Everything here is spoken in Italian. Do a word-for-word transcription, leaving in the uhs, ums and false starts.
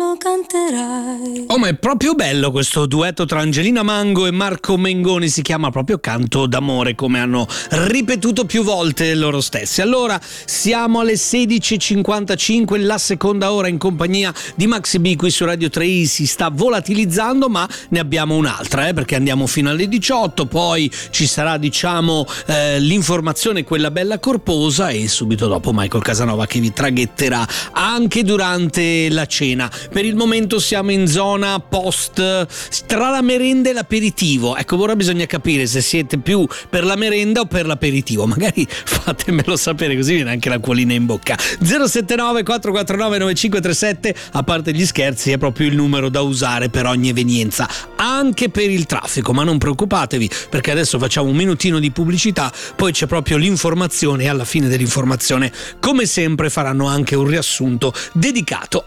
lo canterai. Oh, ma è proprio bello questo duetto tra Angelina Mango e Marco Mengoni, si chiama proprio Canto d'amore, come hanno ripetuto più volte loro stessi. Allora, siamo alle sedici e cinquantacinque, la seconda ora in compagnia di Maxi B qui su Radio tre si sta volatilizzando, ma ne abbiamo un'altra, eh, perché andiamo fino alle diciotto, poi ci sarà, diciamo, eh, l'informazione, quella bella corposa, e subito dopo Michael Casanova che vi traghetterà anche durante la cena. Per il momento siamo in zona post, tra la merenda e l'aperitivo. Ecco, ora bisogna capire se siete più per la merenda o per l'aperitivo. Magari fatemelo sapere, così viene anche l'acquolina in bocca. zero sette nove quattro quattro nove nove cinque tre sette, a parte gli scherzi, è proprio il numero da usare per ogni evenienza, anche per il traffico. Ma non preoccupatevi, perché adesso facciamo un minutino di pubblicità, poi c'è proprio l'informazione, e alla fine dell'informazione, come sempre, faranno anche un riassunto dedicato